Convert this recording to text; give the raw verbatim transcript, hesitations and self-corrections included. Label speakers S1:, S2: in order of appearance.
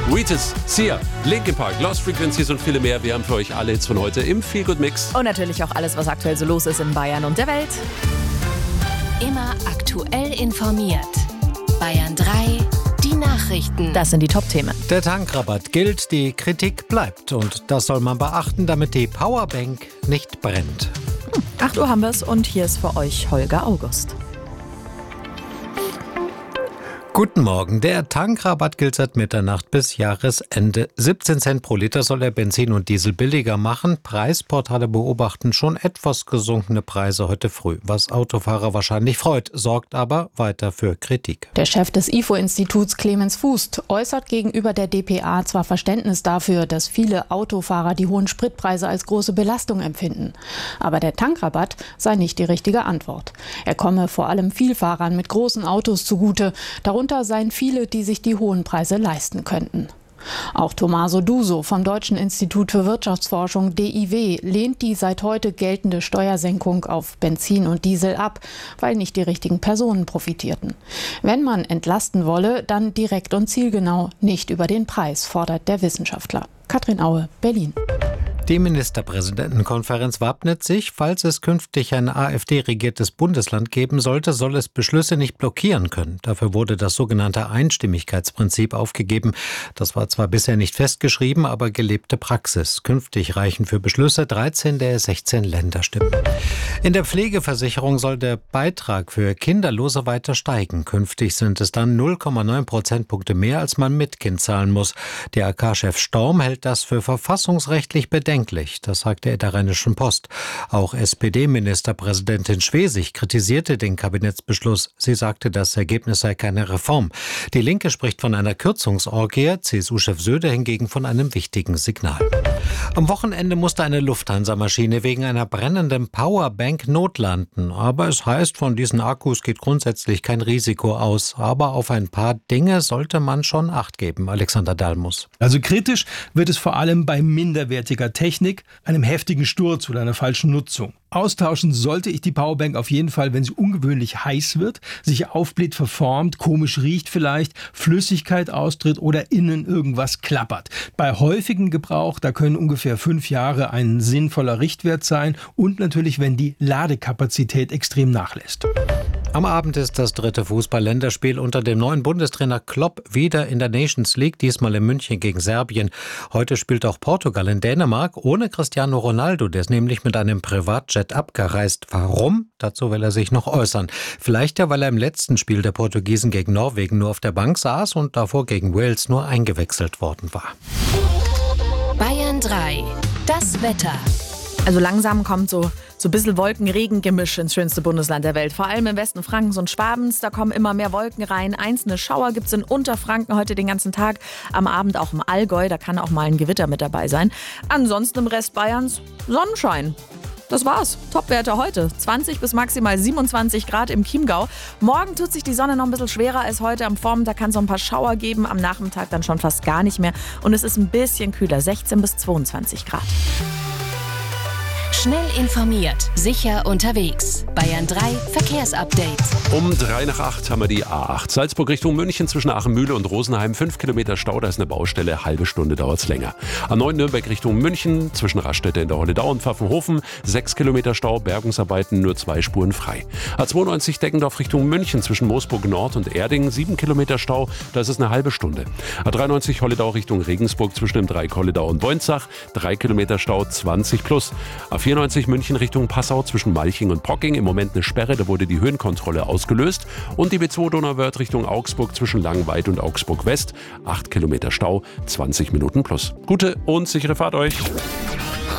S1: Wheatus, Sia, Linkin Park, Lost Frequencies und viele mehr. Wir haben für euch alle Hits von heute im Feel Good Mix.
S2: Und natürlich auch alles, was aktuell so los ist in Bayern und der Welt.
S3: Immer aktuell informiert. Bayern drei, die Nachrichten.
S2: Das sind die Top-Themen.
S4: Der Tankrabatt gilt, die Kritik bleibt. Und das soll man beachten, damit die Powerbank nicht brennt.
S2: acht Uhr haben wir es und hier ist für euch Holger August.
S4: Guten Morgen. Der Tankrabatt gilt seit Mitternacht bis Jahresende. siebzehn Cent pro Liter soll er Benzin und Diesel billiger machen. Preisportale beobachten schon etwas gesunkene Preise heute früh. Was Autofahrer wahrscheinlich freut, sorgt aber weiter für Kritik.
S5: Der Chef des I F O-Instituts Clemens Fuß äußert gegenüber der D P A zwar Verständnis dafür, dass viele Autofahrer die hohen Spritpreise als große Belastung empfinden. Aber der Tankrabatt sei nicht die richtige Antwort. Er komme vor allem Vielfahrern mit großen Autos zugute. Darunter seien viele, die sich die hohen Preise leisten könnten. Auch Tommaso Duso vom Deutschen Institut für Wirtschaftsforschung D I W lehnt die seit heute geltende Steuersenkung auf Benzin und Diesel ab, weil nicht die richtigen Personen profitierten. Wenn man entlasten wolle, dann direkt und zielgenau, nicht über den Preis, fordert der Wissenschaftler. Katrin Aue, Berlin.
S4: Die Ministerpräsidentenkonferenz wappnet sich, falls es künftig ein A f D-regiertes Bundesland geben sollte, soll es Beschlüsse nicht blockieren können. Dafür wurde das sogenannte Einstimmigkeitsprinzip aufgegeben. Das war zwar bisher nicht festgeschrieben, aber gelebte Praxis. Künftig reichen für Beschlüsse dreizehn der sechzehn Länderstimmen. In der Pflegeversicherung soll der Beitrag für Kinderlose weiter steigen. Künftig sind es dann null Komma neun Prozentpunkte mehr, als man mit Kind zahlen muss. Der A K-Chef Storm hält das für verfassungsrechtlich bedenklich. Das sagte er der Rheinischen Post. Auch S P D-Ministerpräsidentin Schwesig kritisierte den Kabinettsbeschluss. Sie sagte, das Ergebnis sei keine Reform. Die Linke spricht von einer Kürzungsorgie, C S U-Chef Söder hingegen von einem wichtigen Signal. Am Wochenende musste eine Lufthansa-Maschine wegen einer brennenden Powerbank notlanden. Aber es heißt, von diesen Akkus geht grundsätzlich kein Risiko aus. Aber auf ein paar Dinge sollte man schon Acht geben. Alexander Dalmus.
S6: Also kritisch wird es vor allem bei minderwertiger Technik, einem heftigen Sturz oder einer falschen Nutzung. Austauschen sollte ich die Powerbank auf jeden Fall, wenn sie ungewöhnlich heiß wird, sich aufbläht, verformt, komisch riecht vielleicht, Flüssigkeit austritt oder innen irgendwas klappert. Bei häufigem Gebrauch, da können ungefähr fünf Jahre ein sinnvoller Richtwert sein und natürlich, wenn die Ladekapazität extrem nachlässt.
S4: Am Abend ist das dritte Fußball-Länderspiel unter dem neuen Bundestrainer Klopp wieder in der Nations League, diesmal in München gegen Serbien. Heute spielt auch Portugal in Dänemark ohne Cristiano Ronaldo, der ist nämlich mit einem Privatjet abgereist. Warum? Dazu will er sich noch äußern. Vielleicht ja, weil er im letzten Spiel der Portugiesen gegen Norwegen nur auf der Bank saß und davor gegen Wales nur eingewechselt worden war.
S3: Bayern drei, das Wetter.
S2: Also langsam kommt so, so ein bisschen Wolken-Regen-Gemisch ins schönste Bundesland der Welt. Vor allem im Westen Frankens und Schwabens, da kommen immer mehr Wolken rein. Einzelne Schauer gibt es in Unterfranken heute den ganzen Tag. Am Abend auch im Allgäu, da kann auch mal ein Gewitter mit dabei sein. Ansonsten im Rest Bayerns Sonnenschein. Das war's. Topwerte heute. zwanzig bis maximal siebenundzwanzig Grad im Chiemgau. Morgen tut sich die Sonne noch ein bisschen schwerer als heute. Am Vormittag kann es noch ein paar Schauer geben, am Nachmittag dann schon fast gar nicht mehr. Und es ist ein bisschen kühler, sechzehn bis zweiundzwanzig Grad.
S3: Schnell informiert, sicher unterwegs. Bayern drei Verkehrsupdate.
S1: Um drei nach acht haben wir die A acht. Salzburg Richtung München zwischen Aachenmühle und Rosenheim. Fünf Kilometer Stau, da ist eine Baustelle. Halbe Stunde dauert es länger. A neun Nürnberg Richtung München zwischen Raststätte in der Holledau und Pfaffenhofen. Sechs Kilometer Stau, Bergungsarbeiten, nur zwei Spuren frei. A zweiundneunzig Deggendorf Richtung München zwischen Moosburg Nord und Erding. Sieben Kilometer Stau, da ist es eine halbe Stunde. A dreiundneunzig Holledau Richtung Regensburg zwischen dem Dreieck Holledau und Boinzach. Drei Kilometer Stau, zwanzig plus. A vierundneunzig München Richtung Passau zwischen Malching und Pocking. Im Moment eine Sperre, da wurde die Höhenkontrolle ausgelöst. Und die B zwei Donauwörth Richtung Augsburg zwischen Langenweid und Augsburg West. acht Kilometer Stau, zwanzig Minuten plus. Gute und sichere Fahrt euch.